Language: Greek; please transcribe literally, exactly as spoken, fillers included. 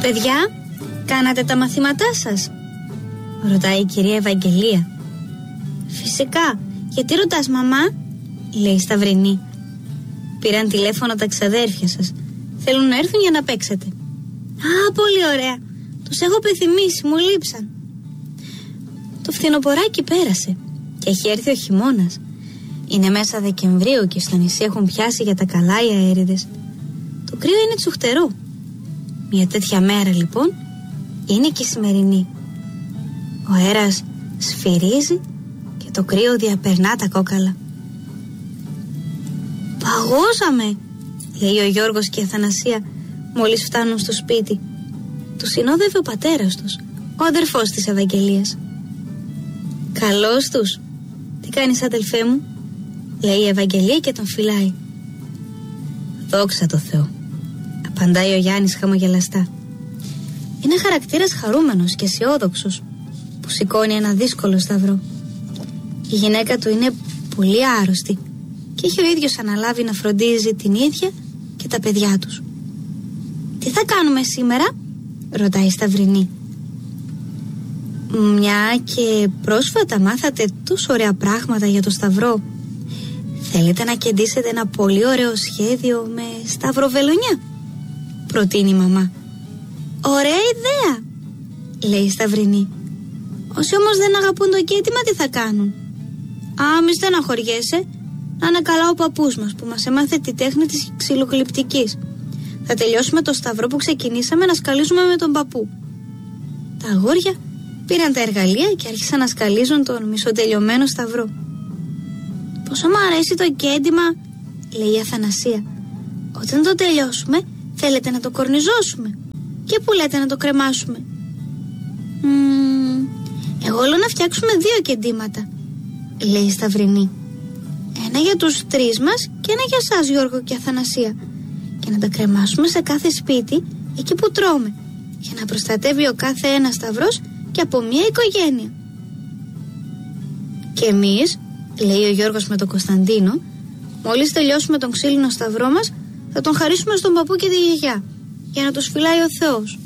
Παιδιά, κάνατε τα μαθήματά σας? Ρωτάει η κυρία Ευαγγελία. Φυσικά. Γιατί ρωτάς, μαμά? Λέει η Σταυρινή. Πήραν τηλέφωνο τα ξαδέρφια σας. Θέλουν να έρθουν για να παίξετε. Α, πολύ ωραία. Τους έχω πεθυμίσει, μου λείψαν. Το φθινοποράκι πέρασε και έχει έρθει ο χειμώνας. Είναι μέσα Δεκεμβρίου και στο νησί έχουν πιάσει για τα καλά οι αέριδες. Το κρύο είναι τσουχτερό. Μια τέτοια μέρα λοιπόν είναι και η σημερινή. Ο αέρας σφυρίζει και το κρύο διαπερνά τα κόκαλα. Παγώσαμε, λέει ο Γιώργος και η Αθανασία μόλις φτάνουν στο σπίτι. Τους συνόδευε ο πατέρας τους, ο αδερφός της Ευαγγελίας. Καλώς τους. Τι κάνεις, αδελφέ μου? Λέει η Ευαγγελία και τον φυλάει. Δόξα τω Θεώ, απαντάει ο Γιάννης χαμογελαστά. Είναι χαρακτήρας χαρούμενος και αισιόδοξος που σηκώνει ένα δύσκολο σταυρό. Η γυναίκα του είναι πολύ άρρωστη και έχει ο ίδιος αναλάβει να φροντίζει την ίδια και τα παιδιά τους. Τι θα κάνουμε σήμερα? Ρωτάει η Σταυρινή. Μια και πρόσφατα μάθατε τόσο ωραία πράγματα για το σταυρό, θέλετε να κεντήσετε ένα πολύ ωραίο σχέδιο με σταυροβελονιά? Προτείνει η μαμά. Ωραία ιδέα, λέει η Σταυρινή. Όσοι όμως δεν αγαπούν το κέντημα, τι θα κάνουν? Α, μη στεναχωριέσαι. Να είναι καλά ο παππούς μας που μας έμαθε τη τέχνη της ξυλογλυπτικής. Θα τελειώσουμε το σταυρό που ξεκινήσαμε να σκαλίζουμε με τον παππού. Τα αγόρια πήραν τα εργαλεία και άρχισαν να σκαλίζουν τον μισοτελειωμένο σταυρό. Πόσο μου αρέσει το κέντημα, λέει η Αθανασία. Όταν το τελειώσουμε, θέλετε να το κορνιζώσουμε? Και πού λέτε να το κρεμάσουμε? Μ, εγώ λέω να φτιάξουμε δύο κεντήματα, λέει η Σταυρινή. Ένα για τους τρεις μας και ένα για σας, Γιώργο και Αθανασία. Και να τα κρεμάσουμε σε κάθε σπίτι εκεί που τρώμε, για να προστατεύει ο κάθε ένας σταυρός και από μία οικογένεια. Και εμείς, λέει ο Γιώργος με τον Κωνσταντίνο, μόλις τελειώσουμε τον ξύλινο σταυρό μας, θα τον χαρίσουμε στον παππού και τη γιαγιά, για να τους φυλάει ο Θεός.